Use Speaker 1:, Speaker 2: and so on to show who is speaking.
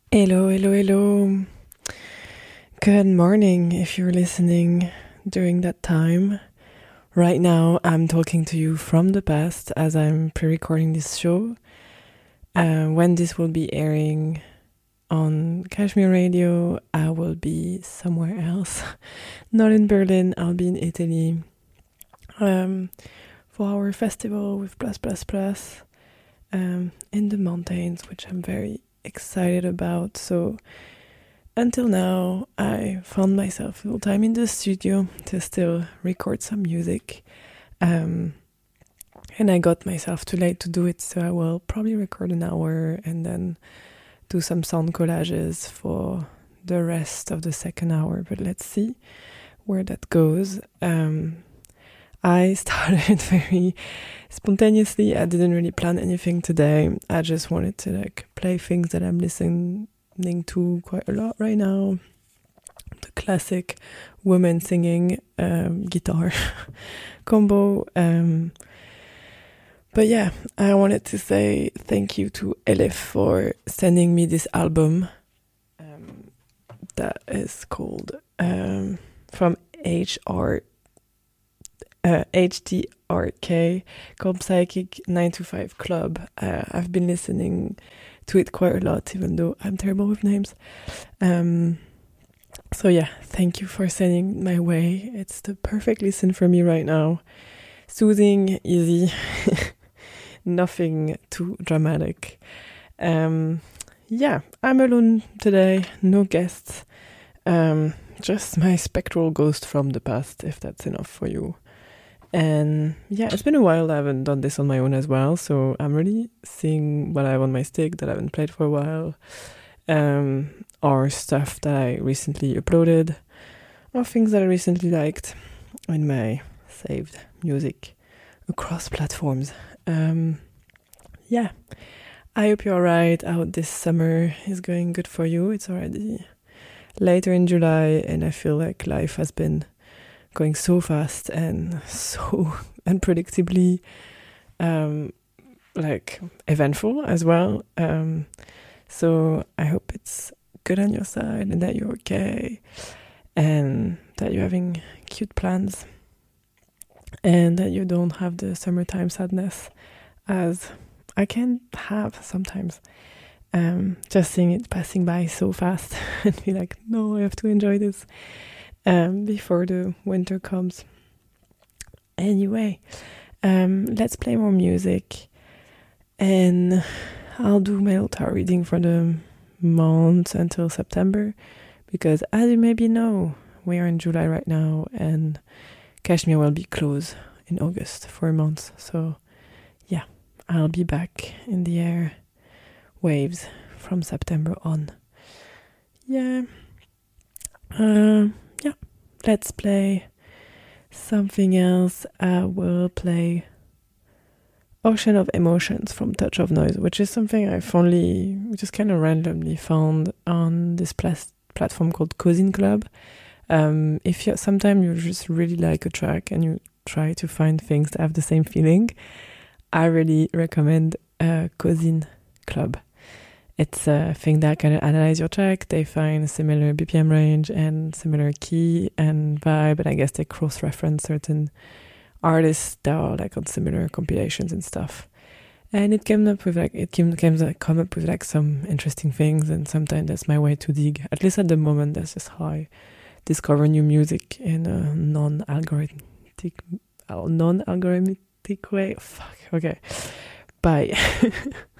Speaker 1: Hello, hello, hello. Good morning if you're listening during that time. Right now, I'm talking to you from the past as I'm pre recording this show. When this will be airing on Kashmir Radio, I will be somewhere else. Not in Berlin, I'll be in Italy for our festival with Plus Plus Plus in the mountains, which I'm very excited about. So until now, I found myself full time in the studio to still record some music. And I got myself too late to do it, so I will probably record an hour and then do some sound collages for the rest of the second hour. But let's see where that goes. I started very spontaneously. I didn't really plan anything today. I just wanted to play things that I'm listening to quite a lot right now. The classic woman singing guitar combo. But yeah, I wanted to say thank you to Elif for sending me this album that is called from HDRK called Psychic 925 Club. I've been listening to it quite a lot, even though I'm terrible with names. So yeah, thank you for sending my way. It's the perfect listen for me right now. Soothing, easy, nothing too dramatic. Yeah, I'm alone today, no guests. Just my spectral ghost from the past, if that's enough for you. And yeah, it's been a while I haven't done this on my own as well, so I'm really seeing what I have on my stick that I haven't played for a while, or stuff that I recently uploaded, or things that I recently liked in my saved music across platforms. Yeah, I hope you're alright. I hope this summer is going good for you. It's already later in July, and I feel like life has been going so fast and so unpredictably eventful as well. So I hope it's good on your side and that you're okay and that you're having cute plans and that you don't have the summertime sadness as I can have sometimes. Just seeing it passing by so fast and be like, no, I have to enjoy this before the winter comes. Anyway, let's play more music, and I'll do my tarot reading for the month until September, because as you maybe know, we are in July right now, and Kashmir will be closed in August for a month. So yeah, I'll be back in the air waves from September on. Yeah. Yeah, let's play something else. I will play Ocean of Emotions from Touch of Noise, which is something I just kind of randomly found on this platform called Cousin Club. If sometimes you just really like a track and you try to find things that have the same feeling, I really recommend Cousin Club. It's a thing that kind of analyze your track. They find a similar BPM range and similar key and vibe, and I guess they cross-reference certain artists that are on similar compilations and stuff. And it came up with come up with some interesting things, and sometimes that's my way to dig. At least at the moment, that's just how I discover new music in a non-algorithmic way. Fuck. Okay. Bye.